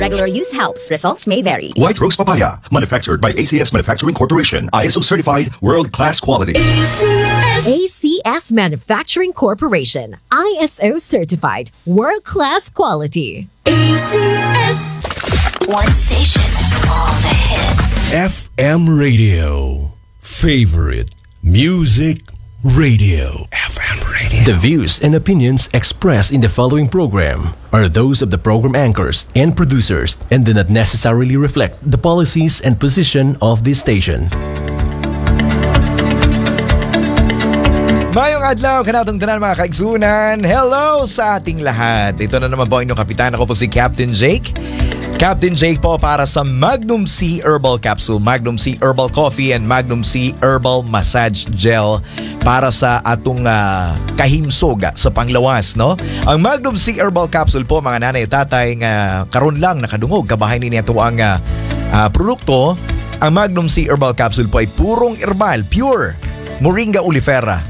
regular use helps. Results may vary. White Rose Papaya, manufactured by ACS Manufacturing Corporation. ISO certified, world-class quality. ACS Manufacturing Corporation. ISO certified. World-class quality. ACS. One station, all the hits. FM Radio. Favorite Music Radio. FM Radio. The views and opinions expressed in the following program are those of the program anchors and producers and do not necessarily reflect the policies and position of this station. Mayong adlaw, kanatong tanan mga kaigsunan. Hello sa ating lahat. Ito na naman po ang inyong kapitan. Ako po si Captain Jake. Captain Jake po para sa Magnum C Herbal Capsule, Magnum C Herbal Coffee, and Magnum C Herbal Massage Gel para sa atong kahimsog sa panglawas, no? Ang Magnum C Herbal Capsule po, mga nanay at tatay, karon lang nakadungog kabahay ni ito ang produkto. Ang Magnum C Herbal Capsule po ay purong herbal, pure Moringa oleifera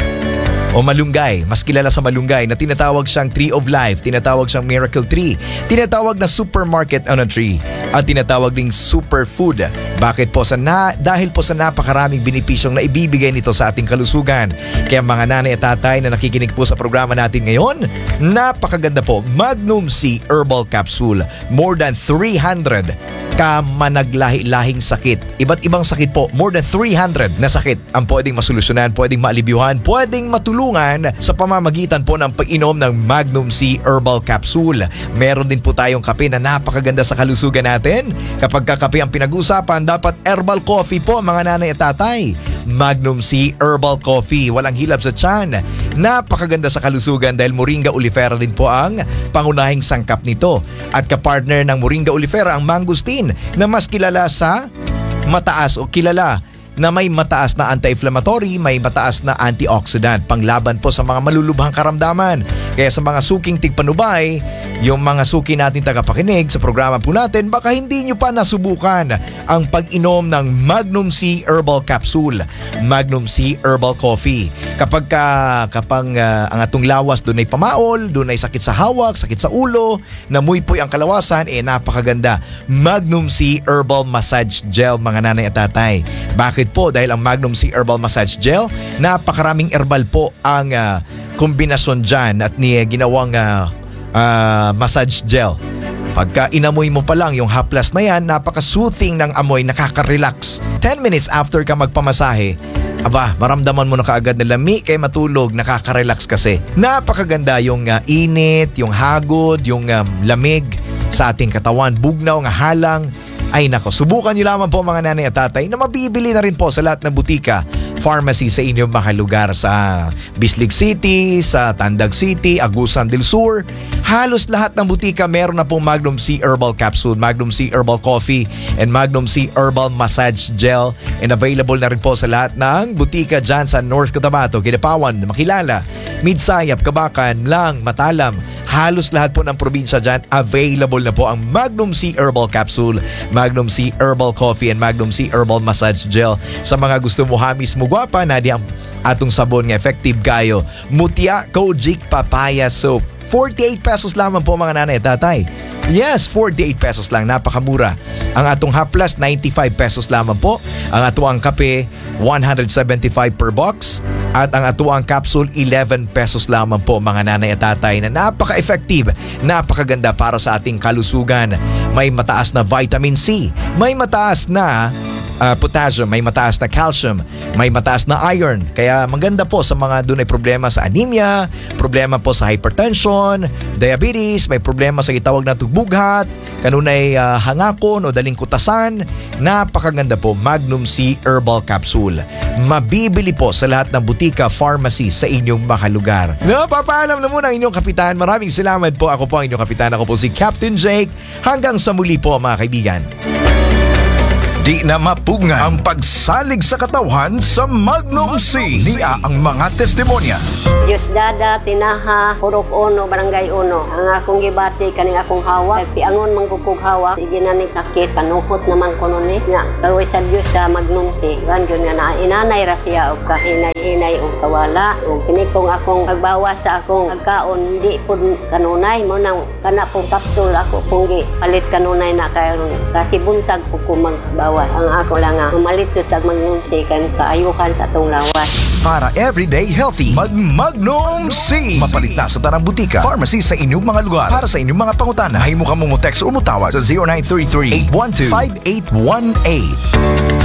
o malunggay, mas kilala sa malunggay na tinatawag siyang Tree of Life, tinatawag siyang Miracle Tree, tinatawag na Supermarket on a Tree, at tinatawag ding Superfood. Bakit po? Dahil po sa napakaraming benepisyong na ibibigay nito sa ating kalusugan. Kaya mga nanay at tatay na nakikinig po sa programa natin ngayon, napakaganda po. Magnum C Herbal Capsule, more than 300 kamanaglahi-lahing sakit. Iba't ibang sakit po, more than 300 na sakit ang pwedeng masolusyonan, pwedeng maalibyuhan, pwedeng matulungan sa pamamagitan po ng pag-inom ng Magnum C Herbal Capsule. Meron din po tayong kape na napakaganda sa kalusugan natin. Kapag kakape ang pinag-usapan, dapat herbal coffee po mga nanay at tatay. Magnum C Herbal Coffee, walang hilab sa tiyan. Napakaganda sa kalusugan dahil Moringa oleifera din po ang pangunahing sangkap nito. At kapartner ng Moringa oleifera ang mangosteen na mas kilala sa mataas o kilala na may mataas na anti-inflammatory, may mataas na antioxidant, panglaban po sa mga malulubhang karamdaman. Kaya sa mga suking tigpanubay, yung mga suki natin tagapakinig sa programa po natin, baka hindi nyo pa nasubukan ang pag-inom ng Magnum C Herbal Capsule, Magnum C Herbal Coffee. Kapag ang atong lawas doon ay pamaol, doon ay sakit sa hawak, sakit sa ulo, namuipoy ang kalawasan, napakaganda. Magnum C Herbal Massage Gel, mga nanay at tatay. Bakit po? Dahil ang Magnum C Herbal Massage Gel, napakaraming herbal po ang kombinasyon dyan at ginawang massage gel. Pagka inamoy mo pa lang yung haplas na yan, napaka-soothing ng amoy, nakaka-relax. 10 minutes after ka magpamasahe, maramdaman mo na kaagad na lami kaya matulog, nakaka-relax kasi. Napakaganda yung init, yung hagod, yung lamig sa ating katawan, bugnaw, halang. Ay nako, subukan nyo lamang po mga nanay at tatay na mabibili na rin po sa lahat ng butika, pharmacy sa inyong mga lugar sa Bislig City, sa Tandag City, Agusan del Sur. Halos lahat ng butika meron na pong Magnum C Herbal Capsule, Magnum C Herbal Coffee, and Magnum C Herbal Massage Gel. And available na rin po sa lahat ng butika dyan sa North Cotabato, Kidapawan, Makilala, Midsayap, Kabakan, Lang, Matalam. Halos lahat po ng probinsya dyan, available na po ang Magnum C Herbal Capsule, Magnum C Herbal Coffee, and Magnum C Herbal Massage Gel. Sa mga gusto mo hamis mo gwapa, na di ang atong sabon nga effective kayo, Mutia Kojic Papaya Soap. 48 pesos lamang po mga nanay at tatay. Yes, 48 pesos lang, napakamura. Ang atong haplas, 95 pesos lamang po. Ang atuang kape, 175 per box. At ang atuang capsule, 11 pesos lamang po mga nanay at tatay, na napaka-effective, napakaganda para sa ating kalusugan. May mataas na vitamin C, may mataas na potassium, may mataas na calcium, may mataas na iron. Kaya maganda po sa mga doon ay problema sa anemia, problema po sa hypertension, diabetes, may problema sa itawag na tugbughat, kanunay hangakon o daling kutasan. Napakaganda po, Magnum C Herbal Capsule. Mabibili po sa lahat ng butika, pharmacy sa inyong mga lugar. Napapaalam na muna ang inyong kapitan. Maraming salamat po. Ako po ang inyong kapitan. Ako po si Captain Jake. Hanggang sa muli po mga kaibigan. Di na mapungan ang pagsalig sa katawan sa Magnum C. Niya ang mga testimonya. Diyos dada, tinaha, Purok Uno, Barangay Uno. Ang akong gibati, kaning akong hawa. Piangon manggukog hawa. Sige na ni kakit, panuhot naman ko nun eh. Nga, karoy sa Diyos sa Magnum C. Ganyan nga na, inanay ra siya o kahinay-hinay o kawala. O kinikong akong pagbawas sa akong agkaon, hindi po kanunay. Munang kana pong kapsul ako pong palit kanunay na karon. Kasi buntag po ko magbawas. Ang ako lang nga, umalit yun tag Magnum C, kaya kaayukan sa atong lawas. Para everyday healthy, Magnum C. Mapalit na sa tanang butika, pharmacy sa inyong mga lugar. Para sa inyong mga pangutana, ay mo ka mong text o mutawag sa 0933-812-5818.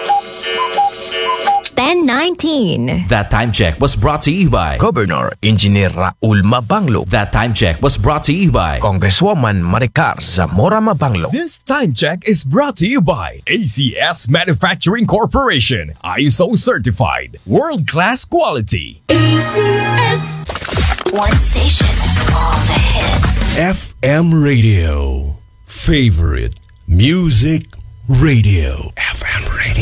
10:19. That time check was brought to you by Governor Engineer Raul Mabanglo. That time check was brought to you by Congresswoman Maricar Zamora Mabanglo. This time check is brought to you by ACS Manufacturing Corporation. ISO certified. World-class quality. ACS. One station, all the hits. FM Radio. Favorite Music Radio. FM Radio.